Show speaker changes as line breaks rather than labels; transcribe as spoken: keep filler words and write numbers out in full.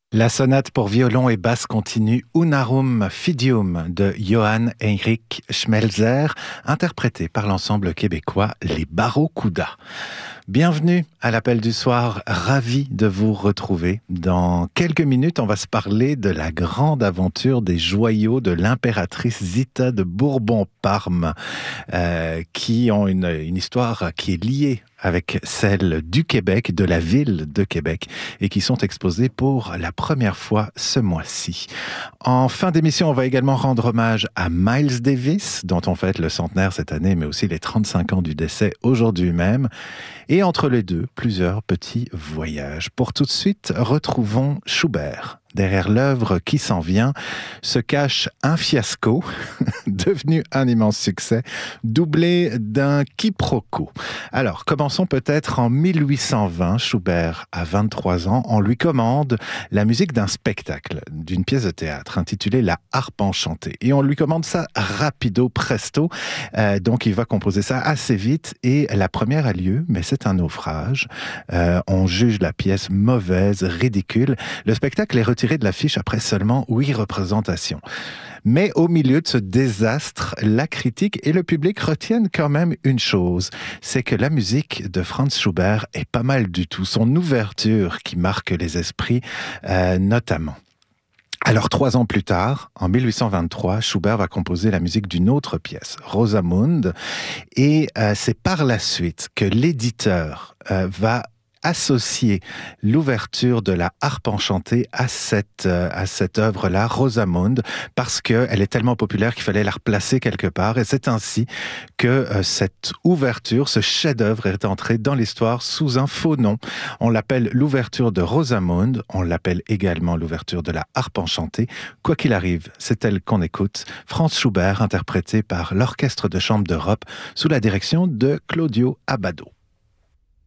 La sonate pour violon et basse continue Unarum Fidium de Johann Heinrich Schmelzer, interprété par l'ensemble québécois Les Barracudas. Bienvenue à l'appel du soir, ravi de vous retrouver. Dans quelques minutes, on va se parler de la grande aventure des joyaux de l'impératrice Zita de Bourbon-Parme, euh, qui ont une, une histoire qui est liée avec celle du Québec, de la ville de Québec, et qui sont exposées pour la première fois ce mois-ci. En fin d'émission, on va également rendre hommage à Miles Davis, dont on fête le centenaire cette année, mais aussi les trente-cinq ans du décès aujourd'hui même. Et entre les deux, plusieurs petits voyages. Pour tout de suite, retrouvons Schubert. Derrière l'œuvre qui s'en vient se cache un fiasco, devenu un immense succès, doublé d'un quiproquo. Alors, commençons peut-être en mille huit cent vingt. Schubert a vingt-trois ans. On lui commande la musique d'un spectacle, d'une pièce de théâtre intitulée La Harpe enchantée. Et on lui commande ça rapido presto. Euh, donc, il va composer ça assez vite. Et la première a lieu, mais c'est un naufrage. Euh, on juge la pièce mauvaise, ridicule. Le spectacle est retiré de l'affiche après seulement huit représentations. Mais au milieu de ce désastre, la critique et le public retiennent quand même une chose, c'est que la musique de Franz Schubert est pas mal du tout. Son ouverture qui marque les esprits, euh, notamment. Alors, trois ans plus tard, en mille huit cent vingt-trois, Schubert va composer la musique d'une autre pièce, Rosamunde, et euh, c'est par la suite que l'éditeur euh, va associer l'ouverture de la Harpe enchantée à cette euh, à cette œuvre-là, Rosamunde, parce que elle est tellement populaire qu'il fallait la replacer quelque part, et c'est ainsi que euh, cette ouverture, ce chef-d'œuvre est entré dans l'histoire sous un faux nom. On l'appelle l'ouverture de Rosamunde, on l'appelle également l'ouverture de la Harpe enchantée. Quoi qu'il arrive, c'est elle qu'on écoute, Franz Schubert, interprété par l'Orchestre de chambre d'Europe sous la direction de Claudio Abbado.